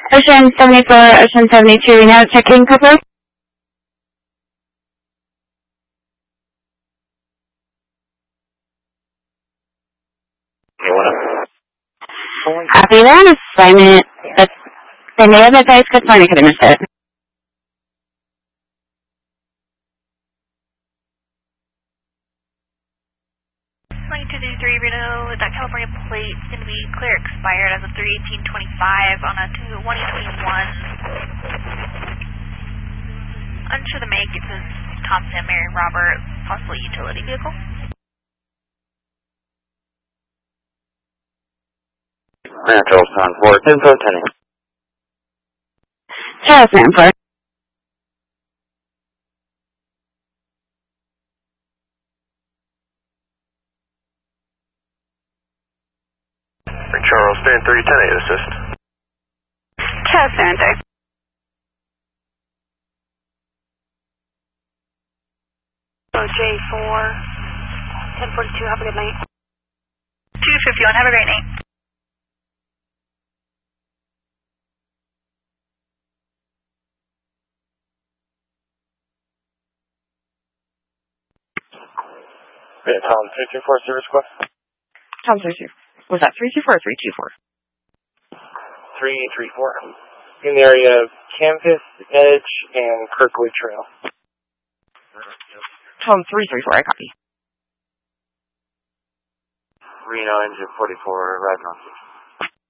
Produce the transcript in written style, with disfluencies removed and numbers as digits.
Ocean 74, Ocean 72, we now checking cover. Copy that assignment. They may have advised good morning, could have missed it. Reno, that California plate is going to be clear expired as of 3/18/25 on a 1/21. Unsure the make, it says Thompson, Mary Robert, possible utility vehicle. Charles Town 4, info 10. Charles Town 4. Charles, stand 310, assist. Charles Center. J4, 1042, have a good night. 251, have a great night. Yeah, Tom 324, service request. Tom 32. Was that 324 or 324? 334. In the area of Campus, Edge, and Kirkwood Trail. Tom 334, I copy. Reno, engine 44, right on.